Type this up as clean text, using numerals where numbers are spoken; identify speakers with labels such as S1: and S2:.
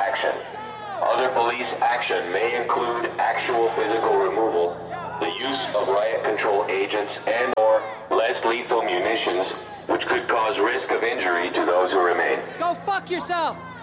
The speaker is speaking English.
S1: action. Other police action may include actual physical removal, the use of riot control agents and/or less lethal munitions, which could cause risk of injury to those who remain.
S2: Go fuck yourself!